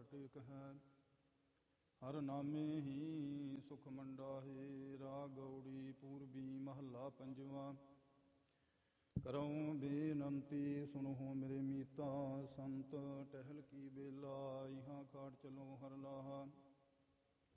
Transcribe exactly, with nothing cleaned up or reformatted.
ਟੇਕ ਹੈ। ਹਰ ਨਾਮੇ ਹੀ ਸੁਖ ਮੰਡਾਹੇ। ਰਾਗ ਗੌੜੀ ਪੂਰਬੀ ਮਹੱਲਾ ਪੰਜਵਾਂ। ਕਰਉ ਬੇਨੰਤੀ ਸੁਣੋ ਮੇਰੇ ਮੀਤਾ। ਸੰਤ ਟਹਿਲ ਕੀ ਬੇਲਾ ਇਹਾਂ ਖਾਟ ਚਲੋ ਹਰ ਲਾਹਾ।